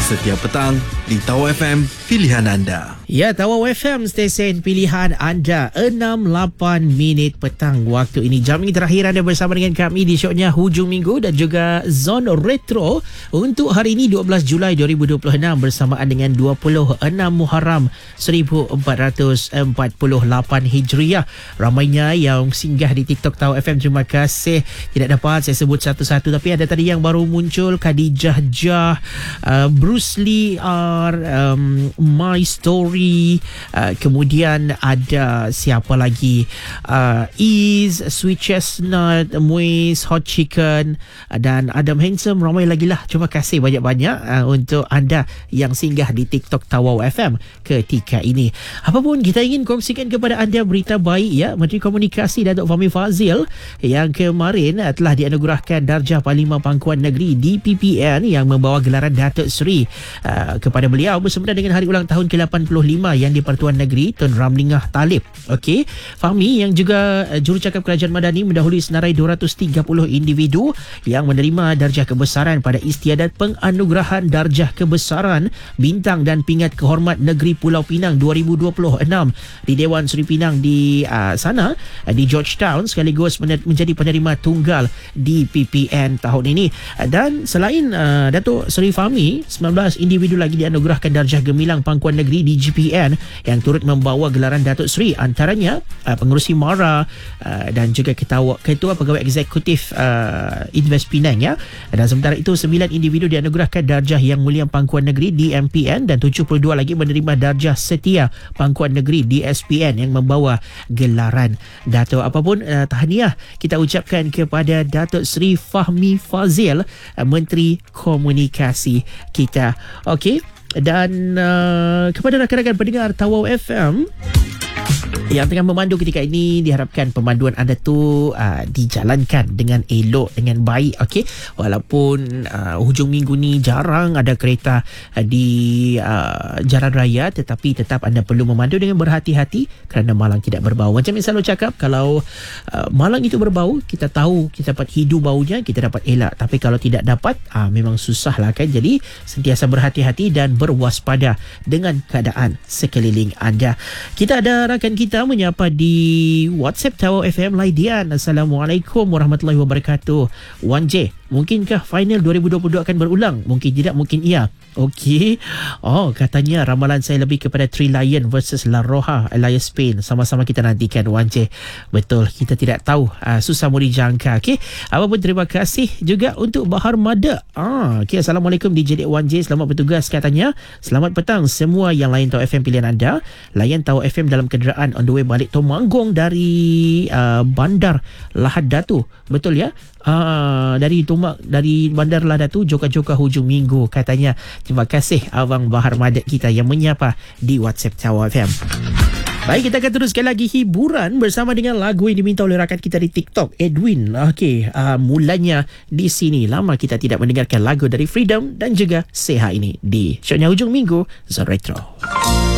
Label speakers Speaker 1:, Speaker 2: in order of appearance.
Speaker 1: Setiap petang di Tawau FM, pilihan anda.
Speaker 2: Ya, Tawau FM, stesen pilihan anda. 6.8 minit petang waktu ini. Jam ini terakhir anda bersama dengan kami di shownya Hujung Minggu dan juga Zone Retro untuk hari ini 12 Julai 2026 bersamaan dengan 26 Muharram 1448 Hijriah. Ramainya yang singgah di TikTok Tawau FM, terima kasih. Tidak dapat saya sebut satu-satu, tapi ada tadi yang baru muncul, Khadijah Jah, Bruce Lee R, My Story, kemudian ada siapa lagi, Ease, Sweet Chestnut, Muiz, Hot Chicken dan Adam Handsome. Ramai lagi lah. Terima kasih banyak-banyak untuk anda yang singgah di TikTok Tawau FM ketika ini. Apapun kita ingin kongsikan kepada anda berita baik ya. Menteri Komunikasi Datuk Fahmi Fadzil yang kemarin telah dianugerahkan darjah Parlimen Pangkuan Negeri DPPN yang membawa gelaran Datuk Seri kepada beliau bersempena dengan hari ulang tahun ke-85 yang di-Pertuan Negeri Tun Ramlingah Talib. Okey, Fahmi yang juga jurucakap Kerajaan Madani mendahului senarai 230 individu yang menerima darjah kebesaran pada istiadat penganugerahan darjah kebesaran bintang dan pingat kehormat Negeri Pulau Pinang 2026 di Dewan Seri Pinang di sana di Georgetown, sekaligus menjadi penerima tunggal di PPN tahun ini. Dan selain Datuk Seri Fahmi, 19 individu lagi dianugerahkan darjah gemilang Pangkuan Negeri di GPN yang turut membawa gelaran Datuk Seri, antaranya Pengerusi MARA dan juga Ketua Pegawai Eksekutif Invest Penang ya. Dan sementara itu 9 individu dianugerahkan darjah Yang Mulia Pangkuan Negeri di MPN dan 72 lagi menerima darjah Setia Pangkuan Negeri di SPN yang membawa gelaran Datuk. Apapun tahniah kita ucapkan kepada Datuk Seri Fahmi Fadzil, Menteri Komunikasi kita. Okey, dan kepada rakan-rakan pendengar Tawau FM yang tengah memandu ketika ini, diharapkan pemanduan anda tu dijalankan dengan elok, dengan baik. Okey, walaupun hujung minggu ni jarang ada kereta di jalan raya, tetapi tetap anda perlu memandu dengan berhati-hati kerana malang tidak berbau. Macam yang selalu cakap, kalau malang itu berbau, kita tahu, kita dapat hidu baunya, kita dapat elak. Tapi kalau tidak dapat, memang susah lah kan. Jadi sentiasa berhati-hati dan berwaspada dengan keadaan sekeliling anda. Kita ada rakan kita menyapa di WhatsApp Tawau FM, Laidian. Assalamualaikum warahmatullahi wabarakatuh. Wan J, mungkinkah final 2022 akan berulang? Mungkin tidak, mungkin iya. Okey. Oh, katanya ramalan saya lebih kepada Three Lion versus La Roja, Elias Spain. Sama-sama kita nantikan, Wan J. Betul, kita tidak tahu. Susah mau dijangka. Okey. Apapun, terima kasih juga untuk Bahar Mada. Okey, Assalamualaikum DJ Dek Wan J. Selamat bertugas katanya. Selamat petang semua yang layan Tawau FM pilihan anda. Layan Tawau FM dalam kenderaan on the way balik Tomanggung dari Bandar Lahad Datu. Betul ya? Dari Bandar Lahad Datu, Joka-Joka hujung minggu katanya. Terima kasih Abang Bahar Madat kita yang menyapa di WhatsApp Tawau FM. Baik, kita akan teruskan lagi hiburan bersama dengan lagu yang diminta oleh rakan kita di TikTok, Edwin. Okey, mulanya di sini. Lama kita tidak mendengarkan lagu dari Freedom dan juga Seha ini di shownya Hujung Minggu Zone Retro.